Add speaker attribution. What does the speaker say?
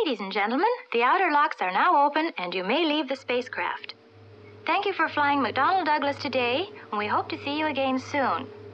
Speaker 1: Ladies and gentlemen, the outer locks are now open and you may leave the spacecraft. Thank you for flying McDonnell Douglas today, and we hope to see you again soon.